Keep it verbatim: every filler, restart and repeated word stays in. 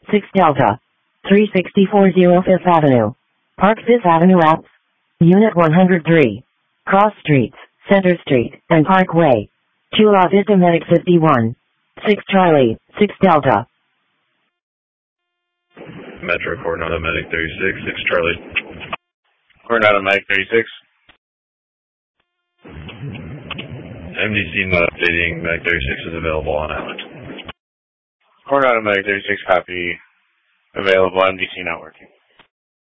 six Delta. three sixty-four zero Fifth Avenue. Park Fifth Avenue Apps. Unit one hundred three. Cross Streets, Center Street, and Parkway. Chula Vista Medic fifty-one. six Charlie, six Delta. Metro Coronado Medic thirty-six, six Charlie. Coronado Medic thirty-six. M D C not updating, Medic thirty-six is available on island. Coronado Medic thirty-six, copy. Available, M D C not working.